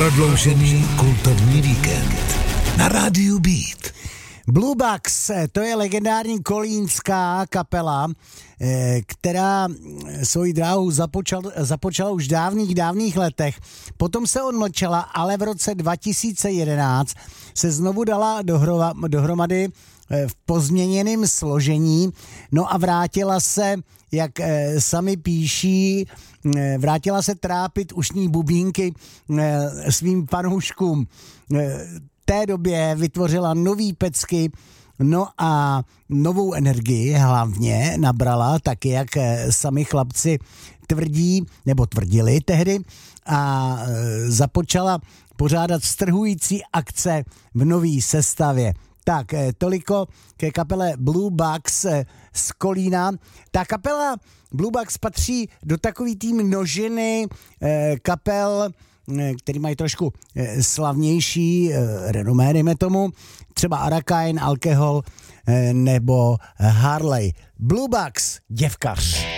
Prodloužený kultovní víkend na rádiu Beat. Blue Bucks, to je legendární kolínská kapela, která svoji dráhu započala už v dávných letech. Potom se odmlčela, ale v roce 2011 se znovu dala dohromady v pozměněném složení, no a vrátila se, jak sami píší, vrátila se trápit ušní bubínky svým fanouškům. V té době vytvořila nový pecky, no a novou energii hlavně nabrala, taky jak sami chlapci tvrdili tehdy, a započala pořádat strhující akce v nový sestavě. Tak, toliko ke kapele Blue Bucks z Kolína. Ta kapela Blue Bucks patří do takový té množiny kapel, který mají trošku slavnější renomé, dejme tomu, třeba Arakain, Alkohol nebo Harley. Blue Bucks, děvkař.